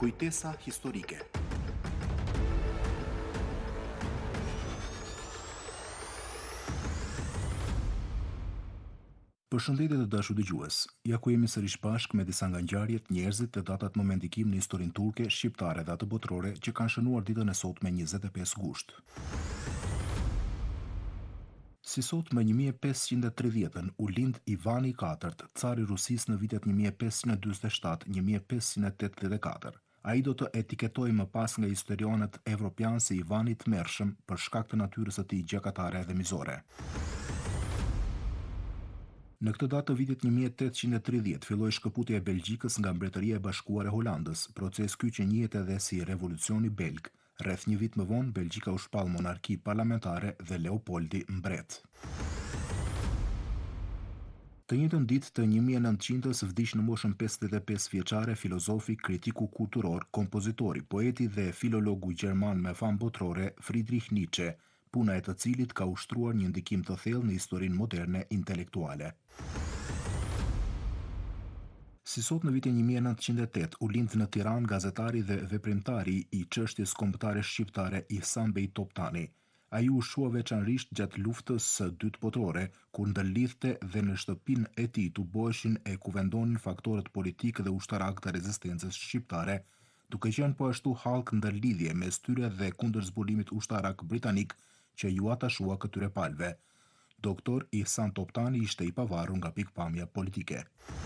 Kujtesa historike. Përshëndetje të dashur dëgjues. Ja ku jemi sërish bashkë me disa nga ngjarjet, njerëzit dhe datat më me ndikim në historinë turke, shqiptare dhe atë botërore që kanë shënuar ditën e sotme 25 gusht. Si sot më 1530-ën u lind Ivani IV, car i Rusisë në vitet 1547-1584. Ai do të etiketojë më pas nga historianët evropianë si Ivani i Tmerrshëm për shkak të natyrës së tij gjykatare dhe mizore. Në këtë datë të vitit 1830 filloi shkëputja e Belgjikës nga Mbretëria e Bashkuar e Holandës, proces ky që njihet edhe si Revolucioni Belg. Rreth një vit më vonë, Belgjika u shpall monarki parlamentare dhe Leopoldi mbret. Të njëjtën ditë të 1900-s vdiq në moshën 55 vjeçare filozofi, kritiku kulturor, kompozitori, poeti dhe filologu gjerman me famë botërore Friedrich Nietzsche, puna e të cilit ka ushtruar një ndikim të thellë në historinë moderne intelektuale. Si sot në vitin 1908 u lind në Tiranë gazetari dhe veprimtari i çështjes kombëtare shqiptare Ihsan Bey Toptani. Ai u shua veçanërisht gjatë luftës së dytë botërore, kur ndërlidhte dhe në shtëpinë e tij tuboheshin e kuvendonin faktorët politikë dhe ushtarak të rezistencës shqiptare, duke qenë po ashtu hallk ndërlidhje mes tyre dhe kundër zbulimit ushtarak britanik që ju atashua këtyre palëve. Doktor Ihsan Toptani ishte i pavarur nga pikpamja politike.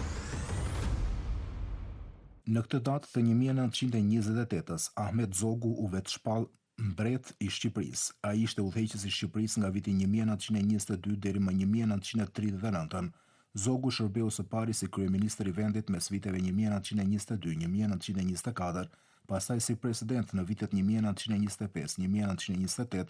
Në këtë datë të 1928-s, Ahmet Zogu u vetshpall mbret i Shqipërisë. Ai ishte udhëheqës i Shqipërisë nga viti 1922 deri më 1939. Zogu shërbeu së pari si kryeministër i vendit mes viteve 1922-1924, pastaj si president në vitet 1925-1928